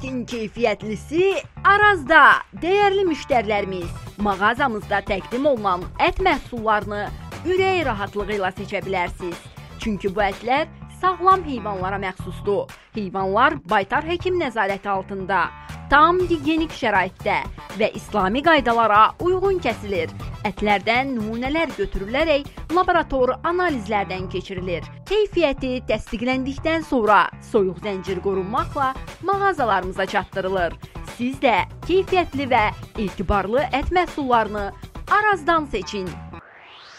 Etin keyfiyyətlisi Arazda. Dəyərli müştərilərimiz, mağazamızda təqdim olunan ət məhsullarını ürək rahatlığı ilə seçə bilərsiniz. Çünki bu ətlər sağlam heyvanlara məxsusdur. Heyvanlar baytar həkim nəzarəti altında, tam gigiyenik şəraitdə və İslami qaydalara uyğun kəsilir. Ətlərdən nümunələr götürülərək laborator analizlərdən keçirilir. Keyfiyyəti təsdiqləndikdən sonra soyuq zəncir qorunmaqla mağazalarımıza çatdırılır. Siz də keyfiyyətli və etibarlı ət məhsullarını Arazdan seçin.